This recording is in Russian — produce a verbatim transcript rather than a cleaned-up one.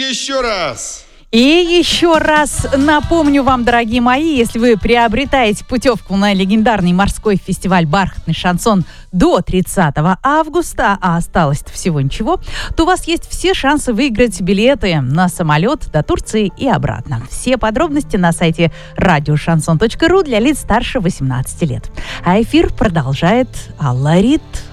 еще раз. И еще раз напомню вам, дорогие мои, если вы приобретаете путевку на легендарный морской фестиваль «Бархатный шансон» до тридцатого августа, а осталось всего ничего, то у вас есть все шансы выиграть билеты на самолет до Турции и обратно. Все подробности на сайте радиошансон точка ру для лиц старше восемнадцати лет. А эфир продолжает Алла Рид.